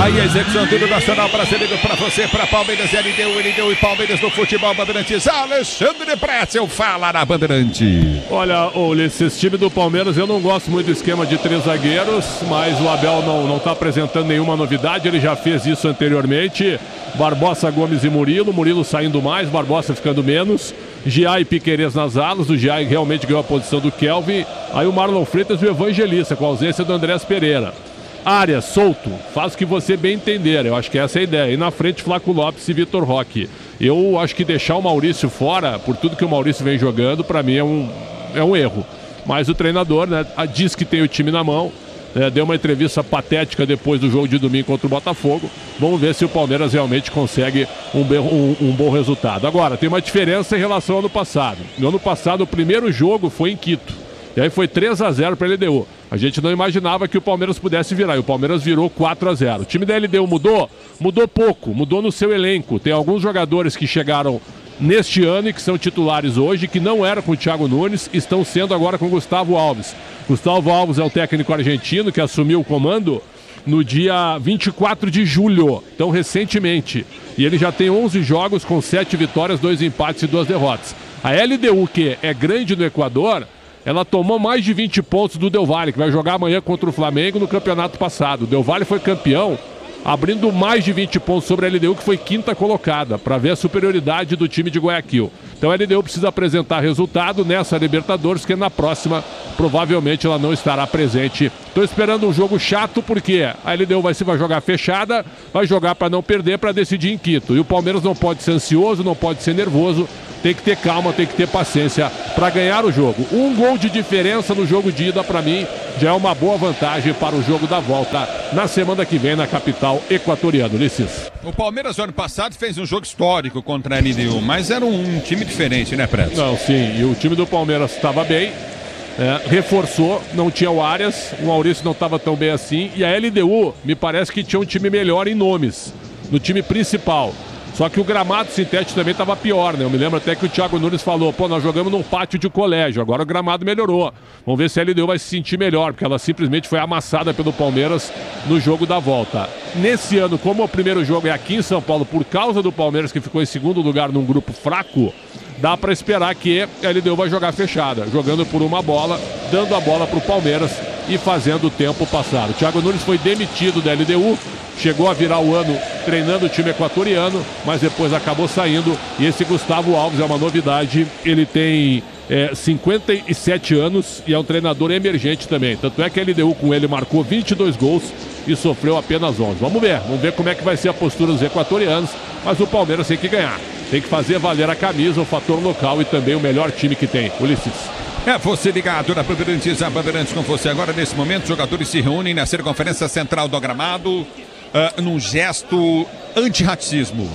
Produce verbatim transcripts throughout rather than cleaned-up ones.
Aí a execução do Nacional Brasileiro para você, para Palmeiras, L D U, L D U e Palmeiras no futebol Bandeirantes. Alexandre Pretzel fala na Bandeirante. Olha, Ulisses, esse time do Palmeiras, eu não gosto muito do esquema de três zagueiros, mas o Abel não, não tá apresentando nenhuma novidade, ele já fez isso anteriormente. Barbosa, Gomes e Murilo, Murilo saindo mais, Barbosa ficando menos. Giai e Piquerez nas alas, o Giai realmente ganhou a posição do Kelvin. Aí o Marlon Freitas e o Evangelista, com a ausência do Andrés Pereira. Área, solto, faz o que você bem entender, eu acho que essa é a ideia. E na frente, Flaco Lopes e Vitor Roque. Eu acho que deixar o Maurício fora, por tudo que o Maurício vem jogando, para mim é um, é um erro. Mas o treinador, né, diz que tem o time na mão, né, deu uma entrevista patética depois do jogo de domingo contra o Botafogo. Vamos ver se o Palmeiras realmente consegue um, um, um bom resultado. Agora, tem uma diferença em relação ao ano passado. No ano passado, o primeiro jogo foi em Quito. E aí foi três a zero para a L D U. A gente não imaginava que o Palmeiras pudesse virar. E o Palmeiras virou quatro a zero. O time da L D U mudou? Mudou pouco. Mudou no seu elenco. Tem alguns jogadores que chegaram neste ano e que são titulares hoje, que não eram com o Thiago Nunes, estão sendo agora com o Gustavo Alves. Gustavo Alves é o técnico argentino que assumiu o comando no dia vinte e quatro de julho, então recentemente. E ele já tem onze jogos com sete vitórias, dois empates e duas derrotas. A L D U, que é grande no Equador, ela tomou mais de vinte pontos do Del Valle, que vai jogar amanhã contra o Flamengo no campeonato passado. O Del Valle foi campeão, abrindo mais de vinte pontos sobre a L D U, que foi quinta colocada, para ver a superioridade do time de Guayaquil. Então a L D U precisa apresentar resultado nessa Libertadores, que na próxima provavelmente ela não estará presente. Estou esperando um jogo chato, porque a L D U vai, se vai jogar fechada, vai jogar para não perder, para decidir em Quito. E o Palmeiras não pode ser ansioso, não pode ser nervoso, tem que ter calma, tem que ter paciência para ganhar o jogo. Um gol de diferença no jogo de ida, para mim, já é uma boa vantagem para o jogo da volta na semana que vem na capital equatoriana. Ulisses. O Palmeiras, no ano passado, fez um jogo histórico contra a L D U, mas era um time diferente, né, Preto? Não, sim, e o time do Palmeiras estava bem, é, reforçou, não tinha o Arias, o Maurício não estava tão bem assim, e a L D U me parece que tinha um time melhor em nomes, no time principal. Só que o gramado sintético também estava pior, né? Eu me lembro até que o Thiago Nunes falou, pô, nós jogamos num pátio de colégio, agora o gramado melhorou. Vamos ver se a L D U vai se sentir melhor, porque ela simplesmente foi amassada pelo Palmeiras no jogo da volta. Nesse ano, como o primeiro jogo é aqui em São Paulo, por causa do Palmeiras, que ficou em segundo lugar num grupo fraco, dá para esperar que a L D U vai jogar fechada, jogando por uma bola, dando a bola para o Palmeiras e fazendo o tempo passar. O Thiago Nunes foi demitido da L D U, chegou a virar o ano treinando o time equatoriano, mas depois acabou saindo. E esse Gustavo Alves é uma novidade. Ele tem é, cinquenta e sete anos e é um treinador emergente também. Tanto é que a L D U com ele marcou vinte e dois gols e sofreu apenas onze. Vamos ver, vamos ver como é que vai ser a postura dos equatorianos. Mas o Palmeiras tem que ganhar, tem que fazer valer a camisa, o fator local e também o melhor time que tem. Ulisses. É você ligado na Bandeirantes, a Bandeirantes com você. Agora, nesse momento, os jogadores se reúnem na circunferência central do gramado, uh, num gesto antirracismo.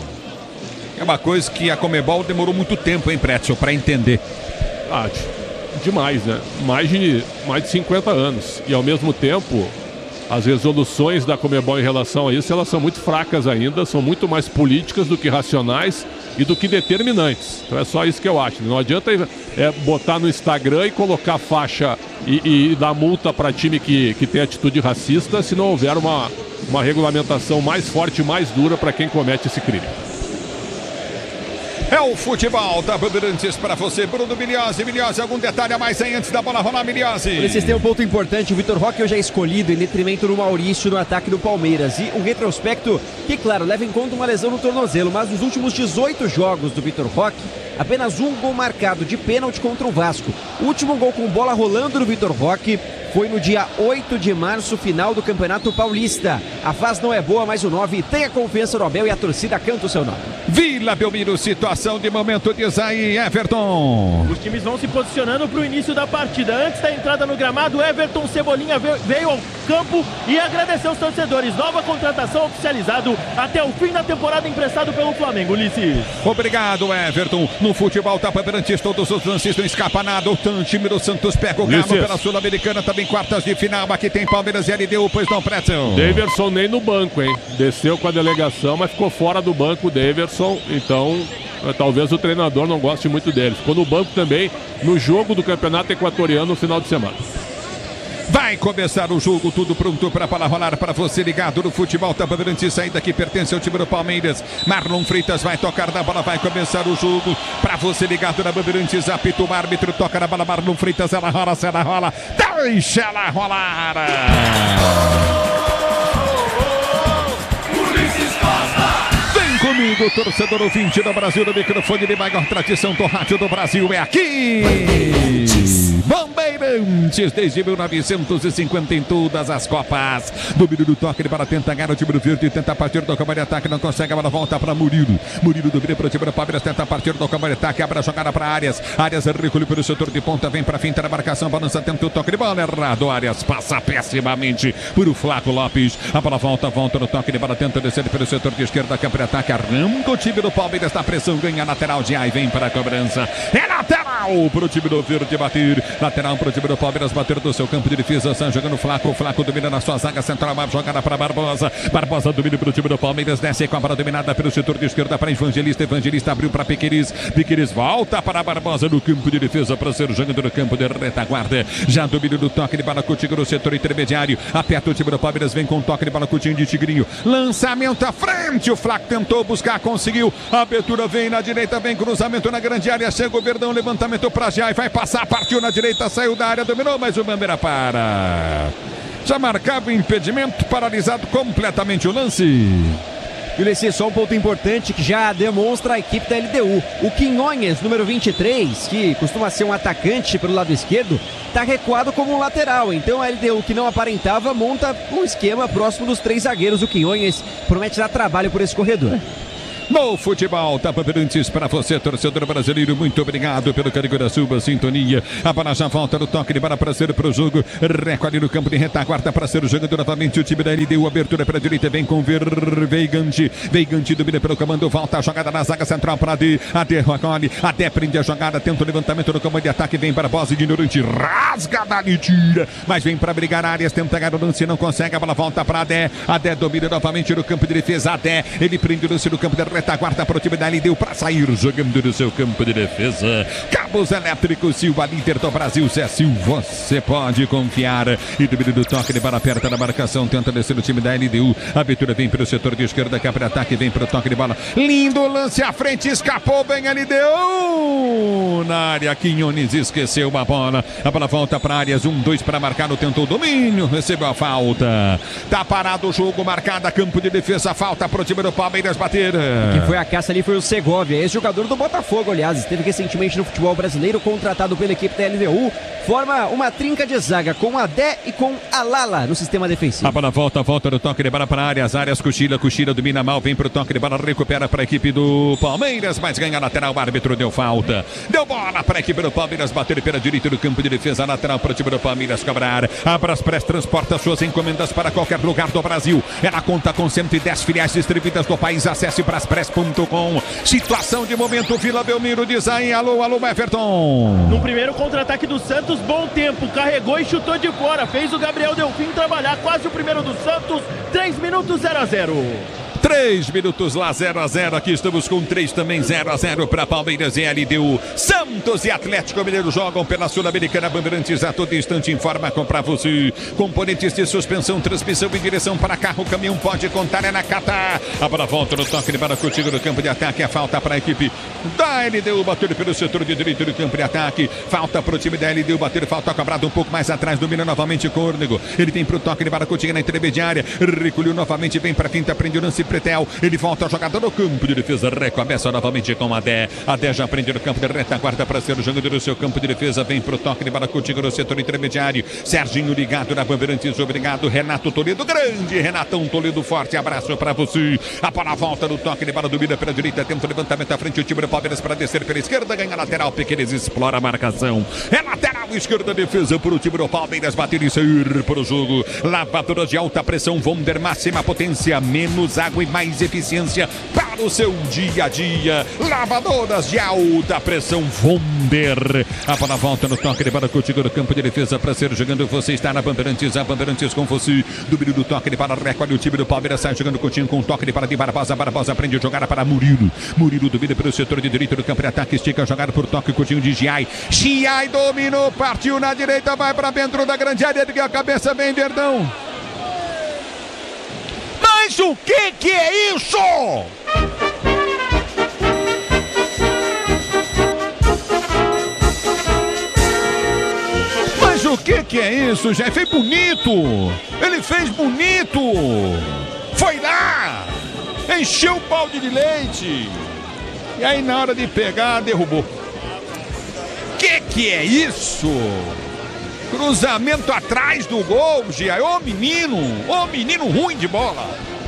É uma coisa que a Conmebol demorou muito tempo, hein, Pretzel, para entender. Ah, demais, né? Mais de, mais de cinquenta anos. E, ao mesmo tempo, as resoluções da Conmebol em relação a isso, elas são muito fracas ainda, são muito mais políticas do que racionais e do que determinantes. Então é só isso que eu acho. Não adianta é, botar no Instagram e colocar faixa e, e dar multa para time que, que tem atitude racista se não houver uma, uma regulamentação mais forte e mais dura para quem comete esse crime. É o futebol da Bandeirantes para você, Bruno Miliose. Miliose, algum detalhe a mais aí antes da bola rolar, Miliose? Vocês têm um ponto importante, o Vitor Roque hoje é escolhido em detrimento do Maurício no ataque do Palmeiras. E um retrospecto que, claro, leva em conta uma lesão no tornozelo, mas nos últimos dezoito jogos do Vitor Roque, apenas um gol marcado de pênalti contra o Vasco. O último gol com bola rolando do Vitor Roque foi no dia oito de março, final do Campeonato Paulista. A fase não é boa, mas o nove tem a confiança no Abel e a torcida canta o seu nome. Vila Belmiro, situação de momento, diz aí, Everton. Os times vão se posicionando para o início da partida. Antes da entrada no gramado, Everton Cebolinha veio ao campo e agradeceu os torcedores. Nova contratação oficializado até o fim da temporada, emprestado pelo Flamengo, Ulisses. Obrigado, Everton. No futebol tá Bandeirantes, todos os lances não escapa nada. O time do Santos pega o galo pela Sul-Americana, também quartas de final. Aqui tem Palmeiras e L D U, pois não, Pretzel. Daverson nem no banco, hein? Desceu com a delegação, mas ficou fora do banco o Daverson. Então, talvez o treinador não goste muito dele. Ficou no banco também no jogo do Campeonato Equatoriano no final de semana. Vai começar o jogo, tudo pronto para bola rolar para você ligado no futebol. Tá Bandeirantes, saída que pertence ao time do Palmeiras. Marlon Freitas vai tocar na bola, vai começar o jogo para você ligado na Bandeirantes. Apita o árbitro, toca na bola, Marlon Freitas, ela rola, ela rola, deixa ela rolar. Vem comigo, torcedor ouvinte do Brasil, no microfone de maior tradição do rádio do Brasil, é aqui. Bandeirantes, desde mil novecentos e cinquenta em todas as Copas. Domínio do toque, ele para tentar ganhar o time do Verde, tenta partir do campo de ataque, não consegue, a bola volta para Murilo. Murilo domina para o time do Palmeiras, tenta partir do campo de ataque, abre a jogada para Arias. Arias recolhe pelo setor de ponta, vem para finta na marcação, balança, tenta o toque de bola, errado. Arias passa pessimamente por o Flaco Lopes. A bola volta, volta no toque de bola, tenta descer pelo setor de esquerda, campo de ataque, arranca o time do Palmeiras na pressão, ganha lateral de aí, vem para a cobrança. É lateral para o time do Verde bater. Lateral para o time do Palmeiras bater do seu campo de defesa. Está jogando o Flaco. O Flaco domina na sua zaga central. Uma jogada para Barbosa. Barbosa domina para o time do Palmeiras. Desce com a bola dominada pelo setor de esquerda para Evangelista. Evangelista abriu para Piqueires. Piqueires volta para Barbosa no campo de defesa para ser jogando no campo de retaguarda. Já domina do toque de bola Coutinho no setor intermediário. Aperta o time do Palmeiras. Vem com o toque de bola Coutinho de Tigrinho. Lançamento à frente. O Flaco tentou buscar, conseguiu. A abertura vem na direita. Vem cruzamento na grande área. Chega o Verdão. Levantamento para já e vai passar. Partiu na direita. Saiu da área, dominou, mas o Bandeira para. Já marcava o impedimento, paralisado completamente o lance. E Ulisses, só um ponto importante que já demonstra a equipe da L D U. O Quinhonhas, número vinte e três, que costuma ser um atacante pelo lado esquerdo, está recuado como um lateral. Então a L D U, que não aparentava, monta um esquema próximo dos três zagueiros. O Quinhonhas promete dar trabalho por esse corredor. No futebol, tá Bandeirantes para você, torcedor brasileiro. Muito obrigado pelo carinho da sua sintonia. A bola já volta no toque de bola para ser pro jogo. Recolhe no campo de retaguarda para ser jogando novamente o time da L D U. Abertura para a direita, vem com Ver Veigante. Veigante domina pelo comando, volta a jogada na zaga central para D. A D recolhe, a D prende a jogada, tenta o levantamento no comando de ataque. Vem para Bosa, ignorante, rasga dali, tira. Mas vem para brigar áreas, tenta ganhar o lance, não consegue. A bola volta para a D. A D domina novamente no campo de defesa. A D, ele prende o lance no campo de retaguarda para o time da L D U para sair jogando no seu campo de defesa. Cabos elétricos Silva, líder do Brasil, Zé Silva, você pode confiar. E domínio do toque de bola, perto da marcação, tenta descer o time da L D U. A abertura vem para o setor de esquerda, cá para ataque, vem para o toque de bola. Lindo lance à frente, escapou bem a L D U. Na área, Quinhones esqueceu uma bola. A bola volta para áreas, um, dois para marcar, tentou o domínio, recebeu a falta. Tá parado o jogo, marcada, campo de defesa, falta para o time do Palmeiras bater. Quem foi a caça ali foi o Segovia, ex-jogador do Botafogo, aliás, esteve recentemente no futebol brasileiro, contratado pela equipe da L D U, forma uma trinca de zaga com a Dé e com a Lala no sistema defensivo. A bola volta, volta no toque de bola para áreas, áreas, cochila, cochila, domina mal, vem pro toque de bola, recupera para a equipe do Palmeiras, mas ganha a lateral, o árbitro deu falta, deu bola para a equipe do Palmeiras, bater pela direita do campo de defesa, lateral para o time do Palmeiras cobrar. A Braspress transporta suas encomendas para qualquer lugar do Brasil, ela conta com cento e dez filiais distribuídas do país, acesse braspress ponto com. Situação de momento, Vila Belmiro diz aí, alô, alô, Everton. No primeiro contra-ataque do Santos, bom tempo, carregou e chutou de fora, fez o Gabriel Delfim trabalhar, quase o primeiro do Santos, três minutos, zero a zero. três minutos lá, zero a zero. Aqui estamos com três também, zero a zero para Palmeiras e L D U. Santos e Atlético Mineiro jogam pela Sul-Americana. Bandeirantes a todo instante informa para você. Componentes de suspensão, transmissão e direção para carro, caminhão, pode contar, é na Catar. A bola volta no toque de bola contigo no campo de ataque. A falta para a equipe da L D U. Bater pelo setor de direito do campo de ataque. Falta para o time da L D U. Bater, falta cobrado um pouco mais atrás. Domina novamente Córnego. Ele vem para o toque de bola contigo na intermediária. Recolheu novamente, vem para a finta, prende o lance. Pretel, ele volta a jogada no campo de defesa, recomeça novamente com a Dé. A Dé já prende no campo de retaguarda para ser o jogador do seu campo de defesa, vem pro toque de bola contigo no setor intermediário. Serginho ligado na Bandeirantes, obrigado. Renato Toledo, grande Renatão Toledo, forte abraço para você. A bola volta no toque de bola, domina pela direita, tenta o levantamento à frente, o time do Palmeiras para descer pela esquerda, ganha lateral, Piqueires explora a marcação. É lateral esquerda, defesa para o time do Palmeiras, bater e sair para o jogo. Lavadora de alta pressão, Vonder, máxima potência, menos água e mais eficiência para o seu dia a dia. Lavadoras de alta pressão Vonder. A bola volta no toque de bola contigo no campo de defesa para ser jogando. Você está na Bandeirantes, a Bandeirantes com você. Domínio do toque de bola, recolhe o time do Palmeiras, sai jogando contigo com o toque de bola de Barbosa. Barbosa aprende a jogar para Murilo. Murilo domina pelo setor de direito do campo de ataque, estica a jogada por toque contigo de Giai. Giai dominou, partiu na direita, vai para dentro da grande área, de a cabeça vem Verdão. Mas o que que é isso? Mas o que que é isso, já fez bonito. Ele fez bonito. Foi lá. Encheu o balde de leite. E aí na hora de pegar, derrubou. Que que é isso? Cruzamento atrás do gol, Gia. Ô menino, ô menino ruim de bola.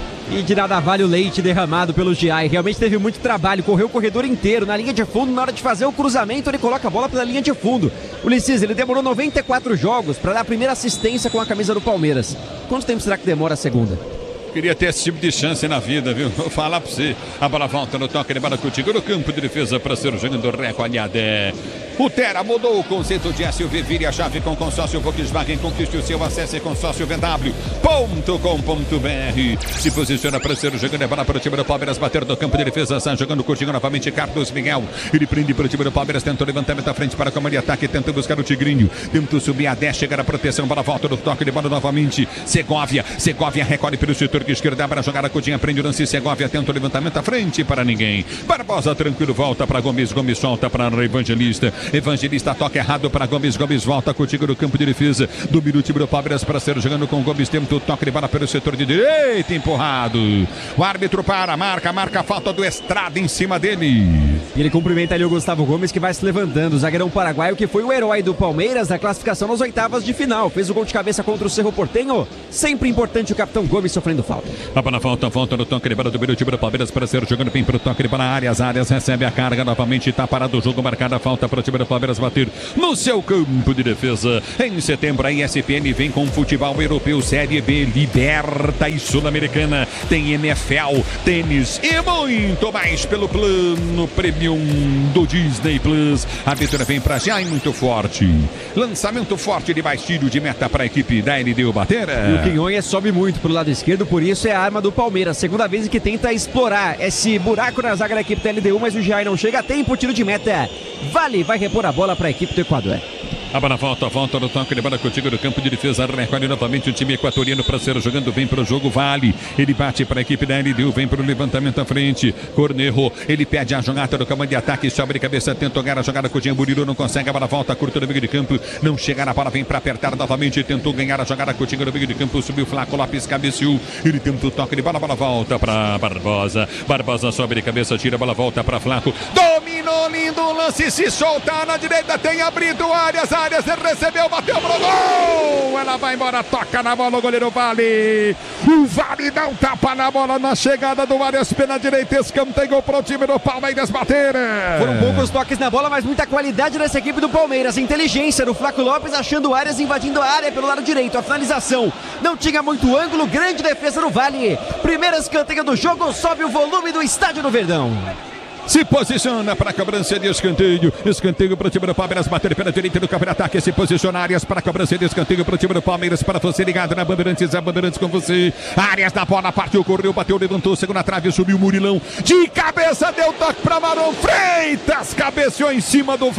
E de nada vale o leite derramado pelo Giai. Realmente teve muito trabalho, correu o corredor inteiro na linha de fundo. Na hora de fazer o cruzamento, ele coloca a bola pela linha de fundo. Ulisses, ele demorou noventa e quatro jogos para dar a primeira assistência com a camisa do Palmeiras. Quanto tempo será que demora a segunda? Queria ter esse tipo de chance na vida, viu? Vou falar pra você. A bola volta no toque de bola contigo no campo de defesa para ser jogando recolhada. O Tera mudou o conceito de S U V. Vire a chave com consórcio Volkswagen. Conquiste o seu acesso consórcio v w ponto com ponto b r. Se posiciona para ser jogando a bola para o time do Palmeiras. Bater do campo de defesa. Está jogando contigo novamente Carlos Miguel. Ele prende para o time do Palmeiras. Tenta o levantamento à frente para a cama de ataque. Tenta buscar o Tigrinho. Tenta subir a dez. Chegar a proteção. Bola volta no toque de bola novamente. Segovia. Segovia recolhe pelo setor de esquerda para jogar a Coutinho. Prende o lance. Segovia tenta o levantamento à frente para ninguém. Barbosa tranquilo. Volta para Gomes. Gomes solta para Evangelista. Evangelista toca errado para Gomes. Gomes volta contigo no campo de defesa. Domina o time do Palmeiras para ser jogando com Gomes. Tenta o toque de bola pelo setor de direita. Empurrado. O árbitro para. Marca. Marca a falta do Estrada em cima dele. E ele cumprimenta ali o Gustavo Gomes, que vai se levantando. O zagueirão paraguaio, que foi o herói do Palmeiras na classificação nas oitavas de final. Fez o gol de cabeça contra o Cerro Porteño. Sempre importante o capitão Gomes sofrendo falta. A bola volta. Volta no toque de bola. Domina o time do Palmeiras para ser jogando bem para o toque de bola. Áreas. Áreas recebe a carga novamente. Está parado o jogo. Marcada a falta para o time do Palmeiras bater no seu campo de defesa. Em setembro, a E S P N vem com futebol europeu, Série B, Liberta e Sul-Americana. Tem N F L, tênis e muito mais pelo plano premium do Disney Plus. A vitória vem pra já e muito forte. Lançamento forte de baixo de meta para a equipe da L D U bater. E o Quinhonha sobe muito pro lado esquerdo, por isso é a arma do Palmeiras. Segunda vez que tenta explorar esse buraco na zaga da equipe da L D U, mas o Jair não chega a tempo. Tiro de meta. Vale, vai repor a bola para a equipe do Equador. A bola volta, volta no toque de bola contigo no campo de defesa. Recolhe novamente o time equatoriano para ser jogando bem para o jogo. Vale, ele bate para a equipe da L D U, vem para o levantamento à frente. Cornejo, ele pede a jogada do comando de ataque, sobe de cabeça, tenta ganhar a jogada com o Jean Murilo, não consegue. A bola volta, curta no meio de campo, não chega na bola, vem para apertar novamente. Tentou ganhar a jogada contigo no meio de campo, subiu Flaco Lopes, cabeceou. Ele tenta o toque de bola, a bola volta para Barbosa. Barbosa sobe de cabeça, tira a bola, volta para Flaco. Dominou, lindo lance, se soltar na direita, tem abrido áreas. Áreas recebeu, bateu pro gol. Ela vai embora, toca na bola o goleiro Vale. O Vale dá um tapa na bola na chegada do Arias pela direita. Escanteio para o time do Palmeiras bater. Foram poucos toques na bola, mas muita qualidade nessa equipe do Palmeiras. Inteligência do Flaco Lopes, achando o Arias invadindo a área pelo lado direito. A finalização não tinha muito ângulo. Grande defesa do Vale. Primeiro escanteio do jogo, sobe o volume do estádio do Verdão. Se posiciona para a cobrança de escanteio. Escanteio para o time do Palmeiras bater pela direita do campo de ataque. Se posiciona Arias para a cobrança de escanteio para o time do Palmeiras. Para você ligado na Bandeirantes, a Bandeirantes com você. Arias da bola, partiu, correu, bateu, levantou, segunda trave, subiu o Murilão. De cabeça, deu toque para Marlon Freitas. Cabeceou em cima do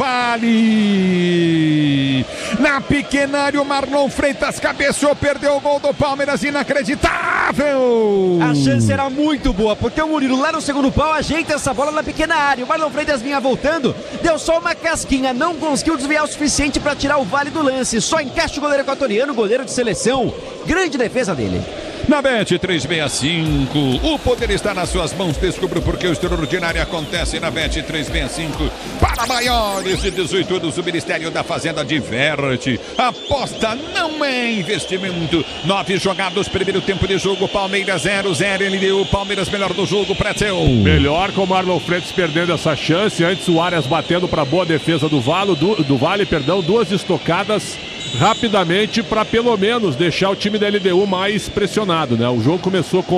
Vale. Na pequena área, o Marlon Freitas cabeceou, perdeu o gol do Palmeiras. Inacreditável. A chance era muito boa, porque o Murilo lá no segundo pau ajeita essa bola na pequena pequena área. O Marlon Freitas vinha voltando, deu só uma casquinha, não conseguiu desviar o suficiente para tirar o Vale do lance. Só encaixa o goleiro equatoriano, goleiro de seleção. Grande defesa dele. Na Bet trezentos e sessenta e cinco, o poder está nas suas mãos. Descubra porque o extraordinário acontece na Bet trezentos e sessenta e cinco. Para maiores de dezoito anos, o Ministério da Fazenda diverte. Aposta não é investimento. Nove jogados, primeiro tempo de jogo. Palmeiras zero zero, L D U. Palmeiras melhor do jogo, Pretzel. Melhor com o Marlon Freitas perdendo essa chance. Antes o Arias batendo para boa defesa do Vale, do, do Vale, perdão, duas estocadas rapidamente para pelo menos deixar o time da L D U mais pressionado, né? O jogo começou com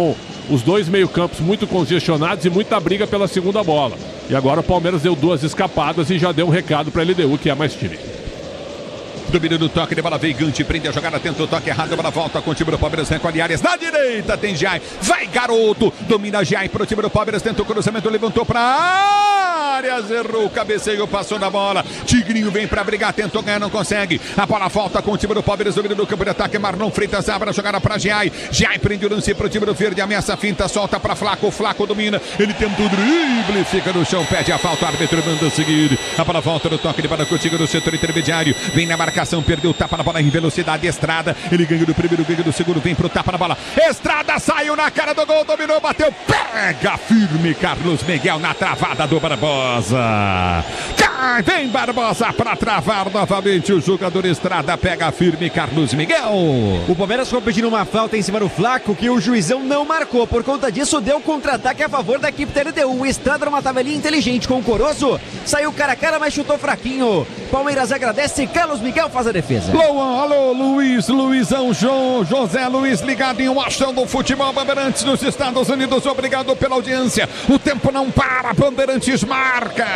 os dois meio-campos muito congestionados e muita briga pela segunda bola. E agora o Palmeiras deu duas escapadas e já deu um recado para a L D U, que é mais time. Domínio do toque de bola, Veigante prende a jogada, tenta o toque errado, a bola volta com o time do Palmeiras, recolhe áreas, na direita tem Giai, vai garoto, domina Giai pro time do Palmeiras, tenta o cruzamento, levantou pra áreas, errou o cabeceio, passou na bola, Tigrinho vem pra brigar, tentou ganhar, não consegue, a bola volta com o time do Palmeiras, domínio do campo de ataque, Marlon Freitas abre a jogada pra Giai, Giai prende o lance pro time do Verde, ameaça, finta, solta pra Flaco, Flaco domina, ele tenta o drible, fica no chão, pede a falta, o árbitro manda seguir, a bola volta no toque de bola contigo no setor intermediário, vem na marcação, perdeu o tapa na bola em velocidade, Estrada, ele ganha do primeiro, ganha do segundo, vem pro tapa na bola, Estrada saiu na cara do gol, dominou, bateu, pega firme Carlos Miguel na travada do Barbosa, cai, vem Barbosa para travar novamente o jogador Estrada, pega firme Carlos Miguel. O Palmeiras ficou pedindo uma falta em cima do Flaco, que o juizão não marcou, por conta disso deu contra-ataque a favor da equipe da L D U, o Estrada numa tabelinha inteligente com o Corozo, saiu cara a cara, mas chutou fraquinho, Palmeiras agradece, Carlos Miguel faz a defesa. Luan, alô, Luiz, Luizão, João, José Luiz ligado em uma ação do futebol Bandeirantes nos Estados Unidos. Obrigado pela audiência. O tempo não para, Bandeirantes marca.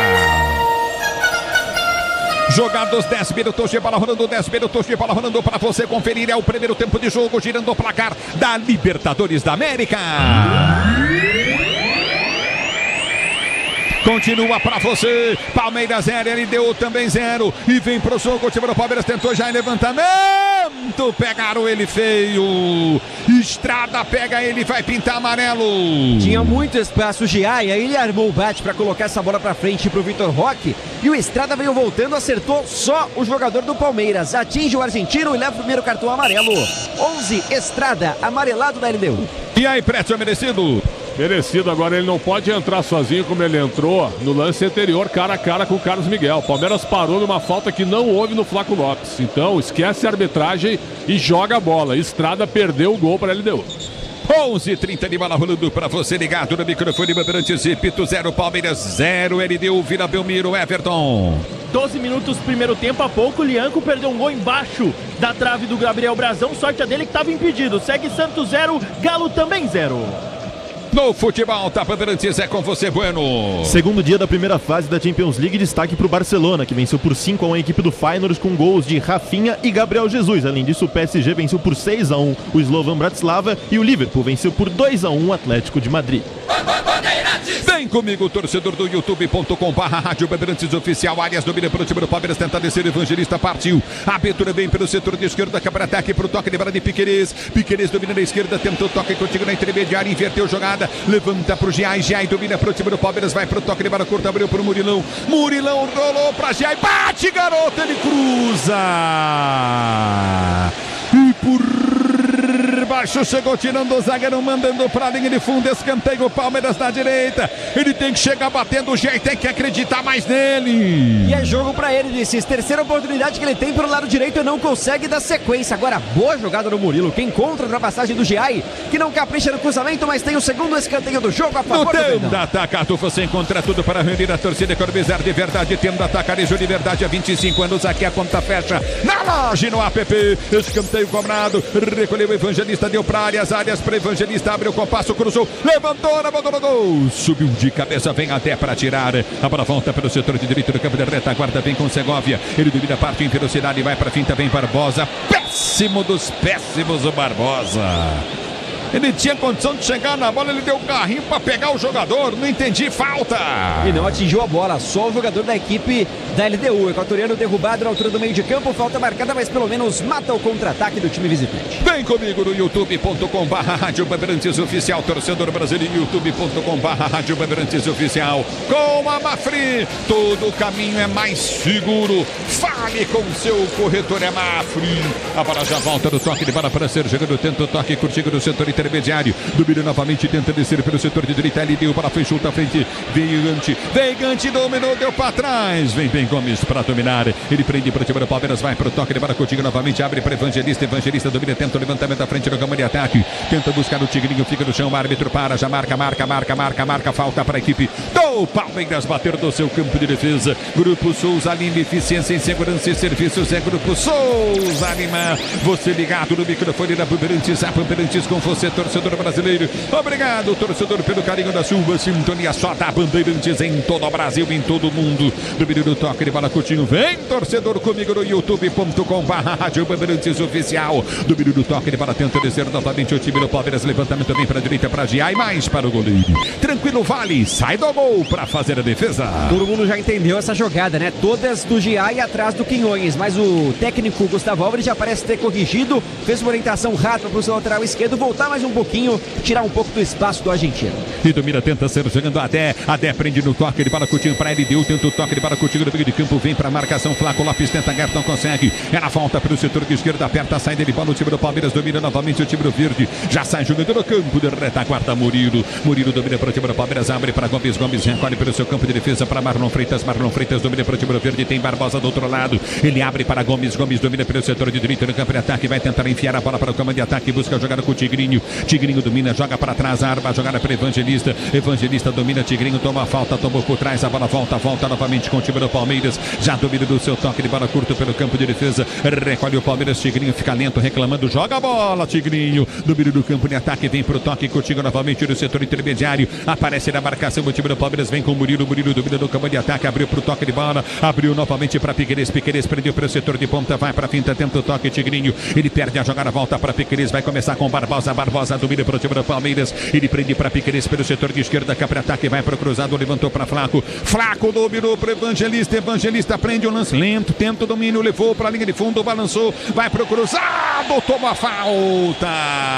Jogados dez minutos de bola rolando, dez minutos de bola rolando para você conferir. É o primeiro tempo de jogo, girando o placar da Libertadores da América. Continua pra você, Palmeiras zero, L D U também zero, e vem pro jogo, o time do Palmeiras tentou já em levantamento, pegaram ele feio, Estrada pega ele, vai pintar amarelo. Tinha muito espaço o Giai, aí ele armou o bate pra colocar essa bola pra frente pro Vitor Roque, e o Estrada veio voltando, acertou só o jogador do Palmeiras, atinge o argentino e leva o primeiro cartão amarelo. onze, Estrada, amarelado da L D U. E aí, Prédio, merecido? Merecido, agora ele não pode entrar sozinho como ele entrou no lance anterior, cara a cara com o Carlos Miguel. Palmeiras parou numa falta que não houve no Flaco Lopes. Então esquece a arbitragem e joga a bola. Estrada perdeu o gol para a L D U. onze e trinta de bola rolando para você ligado no microfone Bandeirantes, repito, zero Palmeiras, zero L D U, Vila Belmiro, Everton. doze minutos primeiro tempo, há pouco o Lianco perdeu um gol embaixo da trave do Gabriel Brazão, sorte a dele que estava impedido. Segue Santos zero, Galo também zero. No futebol, tá Bandeirantes, é com você, Bueno. Segundo dia da primeira fase da Champions League, destaque para o Barcelona, que venceu por cinco a um a equipe do Feyenoord com gols de Rafinha e Gabriel Jesus. Além disso, o P S G venceu por seis a um o Slovan Bratislava e o Liverpool venceu por dois a um o Atlético de Madrid. Vem comigo, torcedor do youtube ponto com barra Rádio Bandeirantes Oficial. Arias domina pelo time do Palmeiras, tenta descer, Evangelista partiu. A abertura vem pelo setor de esquerda, quebra ataque pro toque de bola de Piquerez. Piquerez domina na esquerda, tentou toque contigo na intermediária, inverteu jogada, levanta pro Giai, Giai domina pro time do Palmeiras, vai pro toque de bola curta, abriu pro Murilão. Murilão rolou pra Giai, bate, garoto, ele cruza. E por baixo chegou tirando o zagueiro, mandando pra linha de fundo, escanteio, Palmeiras na direita. Ele tem que chegar batendo o Giai, tem que acreditar mais nele. E é jogo pra ele, Desses. Terceira oportunidade que ele tem pelo lado direito e não consegue dar sequência. Agora, boa jogada do Murilo, que encontra a ultrapassagem do Giai, que não capricha no cruzamento, mas tem o segundo escanteio do jogo a favor do do Verdão. Tenda Atacado, você encontra tudo para reunir a torcida e economizar de verdade. Tenda Atacarejo de verdade há vinte e cinco anos. Aqui a conta fecha na loja e no app. Escanteio cobrado, recolheu o Evangelista, deu para áreas, áreas para Evangelista, abriu o compasso, cruzou, levantou na boca do gol, subiu de cabeça, vem até para tirar. A bola volta pelo setor de direito do campo de retaguarda, vem com Segovia, ele domina a parte em velocidade, vai para a finta, vem Barbosa, péssimo dos péssimos o Barbosa. Ele tinha condição de chegar na bola, ele deu um carrinho para pegar o jogador, não entendi, falta. E não atingiu a bola, só o jogador da equipe da L D U. O equatoriano derrubado na altura do meio de campo, falta marcada, mas pelo menos mata o contra-ataque do time visitante. Vem comigo no youtube ponto com barra Rádio Bandeirantes Oficial, torcedor brasileiro, youtube ponto com barra Rádio Bandeirantes Oficial. Com a Mafri, todo o caminho é mais seguro. Fale com seu corretor, é Mafri. A bola já volta do toque de bola para ser jogando, tenta o toque, curtindo no setor intermediário, domina novamente, tenta descer pelo setor de direita, ele deu para frente, chuta à frente, Veigante, Veigante dominou, deu para trás, vem bem Gomes para dominar, ele prende para o time do Palmeiras, vai para o toque de bola, Coutinho novamente, abre para Evangelista, Evangelista domina, tenta o levantamento à frente do campo de ataque, tenta buscar o Tigrinho, fica no chão, o árbitro para, já marca, marca, marca, marca, marca, falta para a equipe do Palmeiras, bater do seu campo de defesa, Grupo Souza Lima, eficiência em segurança e serviços, é Grupo Souza Lima, você ligado no microfone da Bandeirantes, a Bandeirantes com você você, torcedor brasileiro. Obrigado, torcedor, pelo carinho da sua sintonia. Só da Bandeirantes em todo o Brasil, em todo o mundo. Domínio do toque de bola, Coutinho. Vem, torcedor, comigo no youtube ponto com barra Rádio Bandeirantes Oficial. Domínio do toque de bola, tenta descer novamente o time do Palmeiras. Levantamento bem para a direita, para Gia e mais para o goleiro. Tranquilo, Vale, sai do gol para fazer a defesa. Todo mundo já entendeu essa jogada, né? Todas do Gia e atrás do Quinhões, mas o técnico Gustavo Alves já parece ter corrigido, fez uma orientação rápida para o seu lateral esquerdo, voltar mais um pouquinho, tirar um pouco do espaço do argentino. E domina, tenta ser jogando Adé. Adé prende no toque de bola, Coutinho para ele, deu, tenta o toque de bola, Coutinho no meio de campo, vem para a marcação, Flaco Lopes tenta, Guerra não consegue. Era falta para o setor de esquerda, aperta a saída de bola, o time do Palmeiras domina novamente o time do Verde, já sai jogando no campo de retaguarda, Murilo. Murilo domina para o time do Palmeiras, abre para Gomes, Gomes recolhe pelo seu campo de defesa para Marlon Freitas, Marlon Freitas domina para o time do Verde, tem Barbosa do outro lado, ele abre para Gomes, Gomes domina pelo setor de direita no campo de ataque, vai tentar enfiar a bola para o comando de ataque, busca a jogada com o Tigrinho, Tigrinho domina, joga para trás, arma a jogada para Evangelista, Evangelista domina, Tigrinho toma a falta, tomou por trás, a bola volta, volta novamente com o time do Palmeiras, já domina do seu toque de bola curto pelo campo de defesa, recolhe o Palmeiras, Tigrinho fica lento, reclamando, joga a bola, Tigrinho, domina do campo de ataque, vem pro toque, contigo novamente no setor intermediário, aparece na marcação, o time do Palmeiras vem com o Murilo, Murilo domina do campo de ataque, abriu pro toque de bola, abriu novamente para Piquerez, Piquerez prendeu para o setor de ponta, vai para finta, tenta o toque, Tigrinho, ele perde a jogada, volta para Piquerez, vai começar com Barbosa, Barbosa domina para o time do Palmeiras, ele prende para Piquerez pelo setor de esquerda, cá para ataque, vai para o cruzado, levantou para Flaco, Flaco dominou para Evangelista, Evangelista prende o lance lento, tenta o domínio, levou para a linha de fundo, balançou, vai para o cruzado, toma a falta,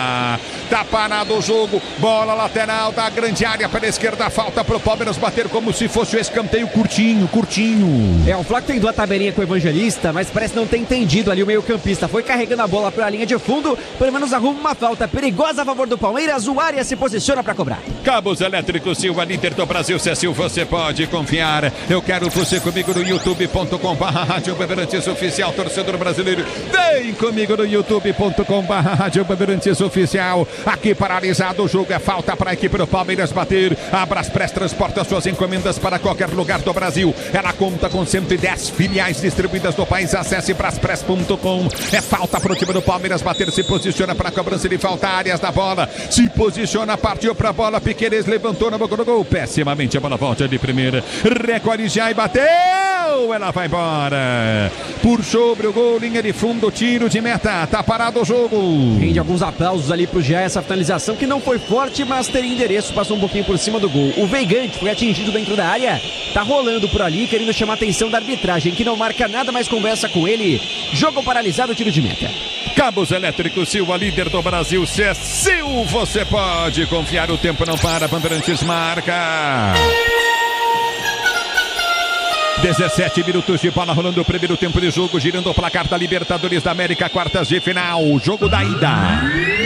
tá parado o jogo, bola lateral da grande área para a esquerda, falta para o Palmeiras bater como se fosse o escanteio curtinho, curtinho. É, o Flaco tentou a tabelinha com o Evangelista, mas parece não ter entendido ali o meio campista, foi carregando a bola para a linha de fundo, pelo menos arruma uma falta perigosa a favor do Palmeiras, o Arias se posiciona para cobrar. Cabos elétricos Silva, líder do Brasil, se assim você pode confiar, eu quero você comigo no youtube ponto com barra Rádio Bandeirantes Oficial, torcedor brasileiro, vem comigo no youtube ponto com barra Rádio Bandeirantes Oficial, aqui paralisado o jogo, é falta para a equipe do Palmeiras bater, a Braspress transporta suas encomendas para qualquer lugar do Brasil, ela conta com cento e dez filiais distribuídas no país, acesse braspress ponto com, é falta para o time do Palmeiras bater, se posiciona para a cobrança de falta, áreas da bola, se posiciona, partiu para a bola, Piquerez levantou na boca do gol, pessimamente a bola volta de primeira, recolhe já e bateu, ela vai embora, por sobre o gol, linha de fundo, tiro de meta, tá parado o jogo. Rende alguns aplausos ali pro Gia, essa finalização que não foi forte, mas teria endereço, passou um pouquinho por cima do gol. O Veigante foi atingido dentro da área, tá rolando por ali, querendo chamar a atenção da arbitragem, que não marca nada, mas conversa com ele. Jogo paralisado, tiro de meta. Cabos elétricos Silva, líder do Brasil, se é seu, você pode confiar, o tempo não para, Bandeirantes marca. dezessete minutos de bola rolando o primeiro tempo de jogo, girando o placar da Libertadores da América, quartas de final, jogo da ida.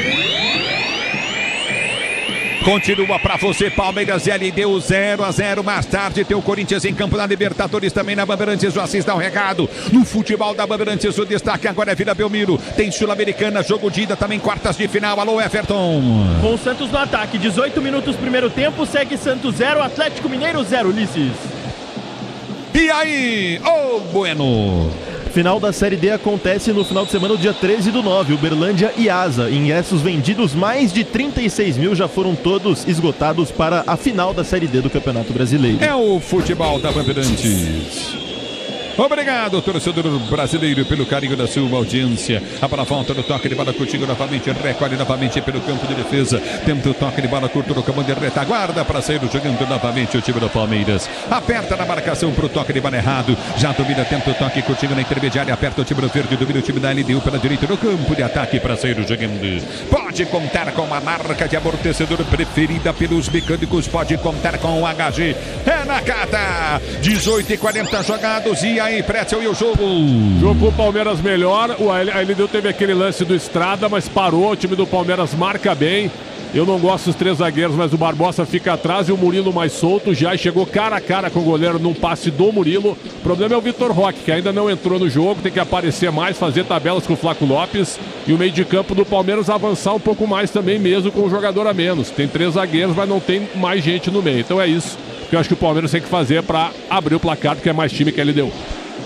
Continua pra você, Palmeiras, L D U zero a zero. Mais tarde tem o Corinthians em campo na Libertadores, também na Bandeirantes. O Assis dá um recado. No futebol da Bandeirantes, o destaque agora é Vila Belmiro. Tem Sul-Americana, jogo de ida, também quartas de final. Alô, Everton. Com o Santos no ataque, dezoito minutos primeiro tempo, segue Santos zero, Atlético Mineiro zero, Ulisses. E aí, ô oh, Bueno. Final da Série D acontece no final de semana, dia treze do nove, Uberlândia e Asa. Ingressos vendidos, mais de trinta e seis mil já foram todos esgotados para a final da Série D do Campeonato Brasileiro. É o futebol da Bandeirantes. Obrigado, torcedor brasileiro, pelo carinho da sua audiência. A bola volta no toque de bola contigo novamente, recolhe novamente pelo campo de defesa. Tenta o toque de bola curto no comando de retaguarda para sair jogando novamente o time do Palmeiras. Aperta na marcação para o toque de bola errado. Já domina, tenta o toque contigo na intermediária. Aperta o time do Verde, domina o time da L D U pela direita no campo de ataque para sair jogando. Pode contar com a marca de amortecedor preferida pelos mecânicos. Pode contar com o H G. É na Cata. dezoito e quarenta jogados e aí, Pretzel, e o jogo? Jogou o Palmeiras melhor, o a L D U teve aquele lance do Estrada, mas parou, o time do Palmeiras marca bem. Eu não gosto dos três zagueiros, mas o Barbosa fica atrás e o Murilo mais solto. Já chegou cara a cara com o goleiro num passe do Murilo. O problema é o Vitor Roque, que ainda não entrou no jogo, tem que aparecer mais, fazer tabelas com o Flaco Lopes. E o meio de campo do Palmeiras avançar um pouco mais também, mesmo com o jogador a menos. Tem três zagueiros, mas não tem mais gente no meio. Então é isso que eu acho que o Palmeiras tem que fazer para abrir o placar, porque é mais time que a L D U.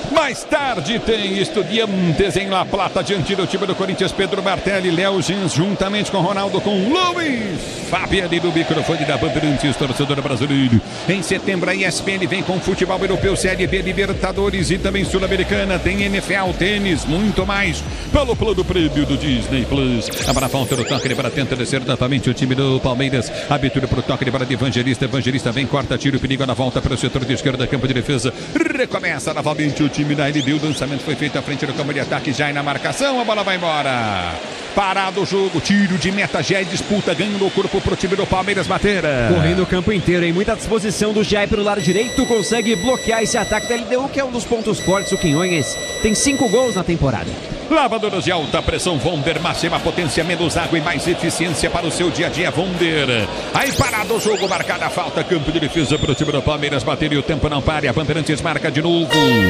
Mais tarde tem Estudiantes em La Plata, diante do time do Corinthians, Pedro Martelli, Léo Gins, juntamente com Ronaldo, com Luiz Fabiani do microfone da Bandeirantes, torcedor brasileiro. Em setembro a E S P N vem com futebol europeu, Série B, Libertadores e também Sul-Americana. Tem N F L, tênis, muito mais pelo plano prêmio do Disney Plus. A bola volta no toque de bola, tenta descer novamente o time do Palmeiras. Abertura para o toque de bola de Evangelista. Evangelista vem, corta, tiro, perigo na volta para o setor de esquerda, campo de defesa. Recomeça novamente o time da L D. O lançamento foi feito à frente do campo de ataque, já é na marcação, a bola vai embora. Parado o jogo, tiro de meta, já é disputa, ganhando o corpo pro time do Palmeiras bater. Correndo o campo inteiro, em muita disposição do Jair pelo lado direito, consegue bloquear esse ataque da L D U, que é um dos pontos fortes. O Quinhões tem cinco gols na temporada. Lavadoras de alta pressão Vonder, máxima potência, menos água e mais eficiência para o seu dia a dia, Vonder. Aí parado o jogo, marcada a falta, campo de defesa para o time do Palmeiras bater e o tempo não pare, a Bandeirantes marca de novo.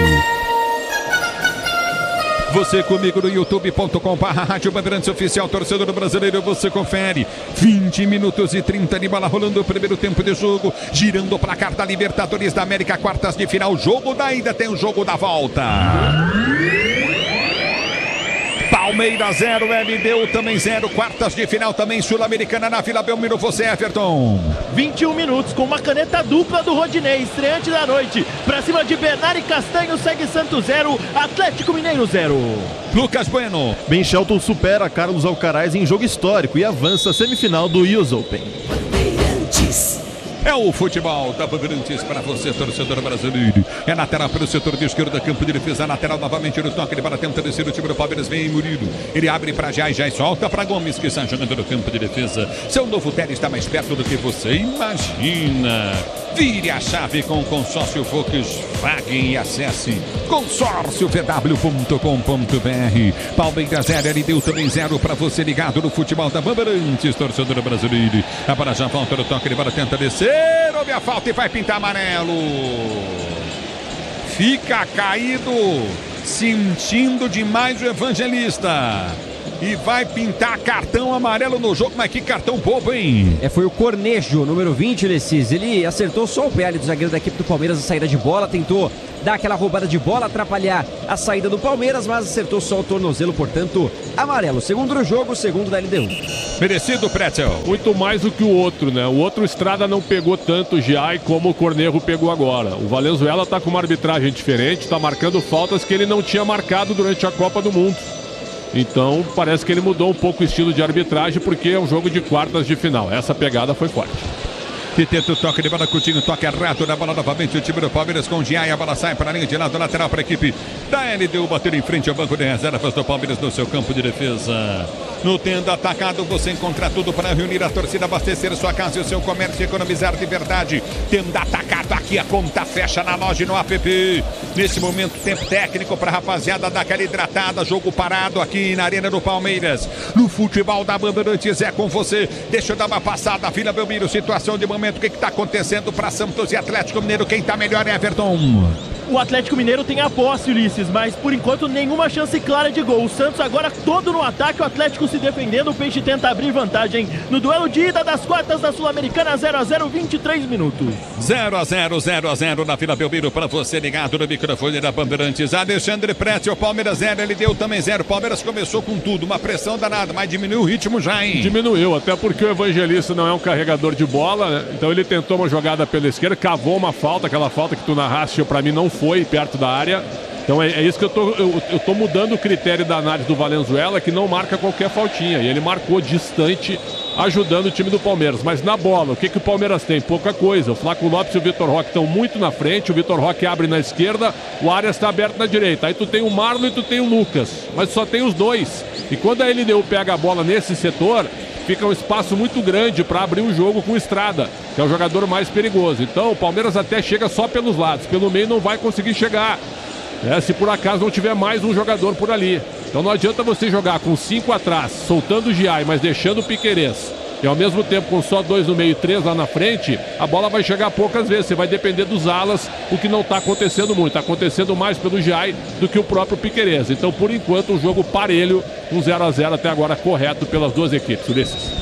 Você comigo no youtube ponto com barra Rádio Bandeirantes Oficial, torcedor brasileiro, você confere. vinte minutos e trinta de bola rolando o primeiro tempo de jogo, girando o placar da Libertadores da América, quartas de final, jogo da ida, tem o jogo da volta. Palmeiras zero, L D U também zero, quartas de final também Sul-Americana na Vila Belmiro, você Everton. vinte e um minutos com uma caneta dupla do Rodinei, estreante da noite, pra cima de Bernard Castanho, segue Santos zero, Atlético Mineiro zero. Lucas Bueno. Ben Shelton supera Carlos Alcaraz em jogo histórico e avança à semifinal do U S Open. É o futebol da Bandeirantes para você, torcedor brasileiro. É lateral pelo setor de esquerda, campo de defesa, lateral novamente no toque de bola, tenta descer o time do Palmeiras, vem Murilo. Ele abre para Jai, Jai solta para Gomes, que está jogando no campo de defesa. Seu novo Tele está mais perto do que você imagina. Vire a chave com o consórcio Volkswagen e acesse consórcio v w ponto com ponto b r. Palmeiras zero, L D U também zero para você ligado no futebol da Bandeirantes, torcedor brasileiro. A bola já volta no toque de bola, tenta descer. Houve a falta e vai pintar amarelo. Fica caído, sentindo demais o Evangelista. E vai pintar cartão amarelo no jogo, mas que cartão bobo, hein? É, foi o Cornejo, número vinte, Lessis. Ele acertou só o pé ali do zagueiro da equipe do Palmeiras, a saída de bola, tentou dar aquela roubada de bola, atrapalhar a saída do Palmeiras, mas acertou só o tornozelo, portanto, amarelo. Segundo no jogo, segundo da L D U. Merecido, Pretzel. Muito mais do que o outro, né? O outro Estrada não pegou tanto o Giai como o Cornejo pegou agora. O Valenzuela tá com uma arbitragem diferente, tá marcando faltas que ele não tinha marcado durante a Copa do Mundo. Então parece que ele mudou um pouco o estilo de arbitragem, porque é um jogo de quartas de final. Essa pegada foi forte. Que tenta o toque de bola, Coutinho, toque errado na bola novamente, o time do Palmeiras com o Giai, a bola sai para a linha de lado lateral para a equipe da L D U, bater em frente ao banco de reservas do Palmeiras no seu campo de defesa. No Tenda Atacado você encontra tudo para reunir a torcida, abastecer sua casa e o seu comércio e economizar de verdade. Tenda Atacado, aqui a conta fecha na loja e no app. Nesse momento, tempo técnico para a rapaziada dar aquela hidratada, jogo parado aqui na Arena do Palmeiras. No futebol da Bandeirantes é com você. Deixa eu dar uma passada, Vila Belmiro, situação de momento, o que está acontecendo para Santos e Atlético Mineiro? Quem está melhor é Everton. O Atlético Mineiro tem a posse, Ulisses, mas por enquanto nenhuma chance clara de gol. O Santos agora todo no ataque, o Atlético se defendendo, o Peixe tenta abrir vantagem no duelo de ida das quartas da Sul-Americana, zero a zero, vinte e três minutos. zero a zero, zero a zero na Vila Belmiro para você ligado no microfone da Bandeirantes. Alexandre Prete, o Palmeiras zero, ele deu também zero. Palmeiras começou com tudo, uma pressão danada, mas diminuiu o ritmo já, hein? Diminuiu, até porque o Evangelista não é um carregador de bola, né? Então ele tentou uma jogada pela esquerda, cavou uma falta, aquela falta que tu narraste pra mim não foi perto da área. Então é, é isso que eu tô, eu, eu tô mudando o critério da análise do Valenzuela, que não marca qualquer faltinha. E ele marcou distante, ajudando o time do Palmeiras. Mas na bola, o que, que o Palmeiras tem? Pouca coisa. O Flaco Lopes e o Vitor Roque estão muito na frente. O Vitor Roque abre na esquerda, o Arias está aberto na direita. Aí tu tem o Marlon e tu tem o Lucas. Mas só tem os dois. E quando a L D U pega a bola nesse setor, fica um espaço muito grande para abrir o jogo com o Estrada, que é o jogador mais perigoso. Então o Palmeiras até chega só pelos lados. Pelo meio não vai conseguir chegar. É, se por acaso não tiver mais um jogador por ali. Então não adianta você jogar com cinco atrás, soltando o Giai, mas deixando o Piquerez. E ao mesmo tempo com só dois no meio e três lá na frente, a bola vai chegar poucas vezes. Você vai depender dos alas, o que não está acontecendo muito. Está acontecendo mais pelo Giai do que o próprio Piquerez. Então por enquanto um jogo parelho, um zero a zero até agora correto pelas duas equipes. Ulisses. Com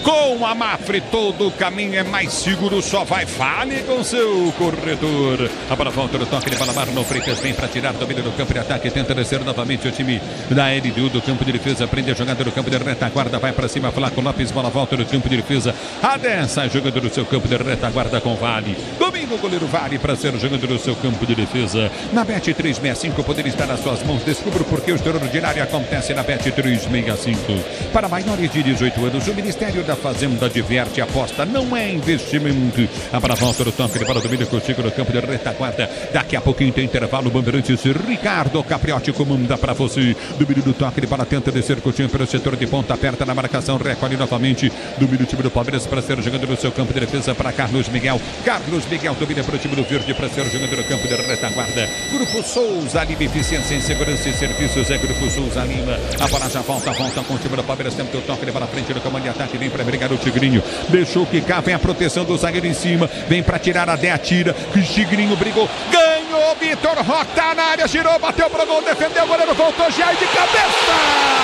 com a Mafre, todo o caminho é mais seguro, só vai, fale com seu corretor. A bola volta no toque de bola, Marlon Freitas vem para tirar, domínio do campo de ataque, tenta descer novamente o time da L D U do campo de defesa, prende a jogada do campo de retaguarda, vai para cima, Flaco Lopes, bola volta no campo de defesa, adensa, jogando no seu campo de retaguarda com Vale, domina o goleiro Vale para ser jogando no seu campo de defesa. Na Bet trezentos e sessenta e cinco, poder estar nas suas mãos, descubra por que o extraordinário acontece na Bet trezentos e sessenta e cinco. Para maiores de dezoito anos, o Ministério da Fazenda adverte, aposta, não é investimento. A bola volta no toque de bola, domina consigo no campo de retaguarda, daqui a pouquinho tem intervalo, Bandeirantes, Ricardo Capriotti comanda para você, domínio do toque de bola, tenta descer Coutinho pelo setor de ponta, aperta na marcação, recolhe novamente, domínio do time do Palmeiras para ser jogando no seu campo de defesa para Carlos Miguel, Carlos Miguel domina para o time do Verde para ser jogando no campo de retaguarda, Grupo Souza Lima, eficiência em segurança e serviços, é Grupo Souza Lima, a bola já volta, volta com o time do Palmeiras, tenta o toque de bola frente no comando de ataque, vem para brigar o Tigrinho, deixou quicar, vem a proteção do zagueiro em cima, vem para tirar a Dé, atira, o Tigrinho brigou, ganhou, Vitor Roque tá na área, girou, bateu pro gol, defendeu, o goleiro voltou, Jair de cabeça!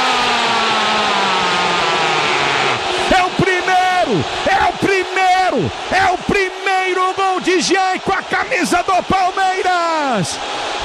É o primeiro, é o primeiro, é o primeiro gol de Jair com a camisa do Palmeiras!